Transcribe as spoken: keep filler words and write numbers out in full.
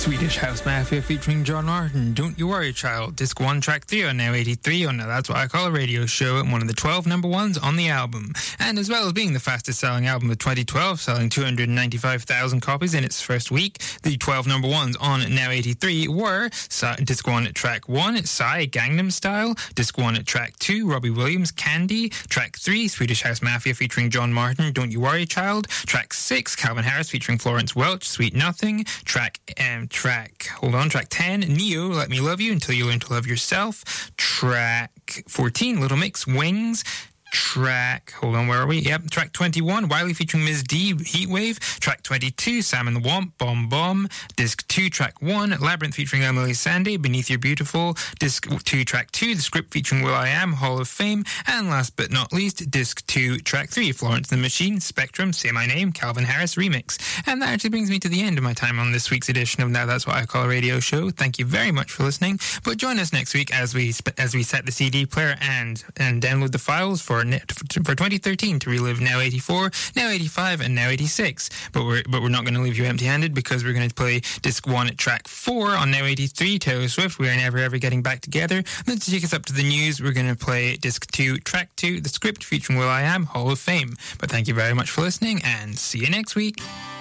Swedish House Mafia featuring John Martin. Don't You Worry Child. Disc one, track three on Now eighty-three on Now That's What I Call a Radio Show, and one of the twelve number ones on the album. And as well as being the fastest selling album of twenty twelve, selling two hundred ninety-five thousand copies in its first week, the twelve number ones on Now eighty-three were Disc one, track one, Psy, Gangnam Style. Disc one, track two, Robbie Williams, Candy. Track three, Swedish House Mafia featuring John Martin, Don't You Worry Child. Track six, Calvin Harris featuring Florence Welch, Sweet Nothing. Track um, track hold on track ten, Neo, Let Me Love You Until You Learn to Love Yourself. Track fourteen, Little Mix, Wings. Track, hold on, where are we? Yep, track twenty-one, Wiley featuring Miz D, Heatwave. Track twenty-two, Sam and the Womp, Bomb Bomb. Disc two, track one, Labyrinth featuring Emily Sandé, Beneath Your Beautiful. Disc two, track two, The Script featuring Will I Am, Hall of Fame. And last but not least, disc two, track three, Florence and the Machine, Spectrum, Say My Name, Calvin Harris remix. And that actually brings me to the end of my time on this week's edition of Now That's What I Call a Radio Show. Thank you very much for listening. But join us next week as we as we set the C D player and and download the files for for twenty thirteen to relive Now eighty-four, Now eighty-five, and Now eighty-six. But we're but we're not going to leave you empty-handed, because we're going to play disc one at track four on Now eighty-three, Taylor Swift, We Are Never Ever Getting Back Together. And then to take us up to the news, we're going to play disc two, track two, The Script featuring Will I Am, Hall of Fame. But thank you very much for listening, and see you next week.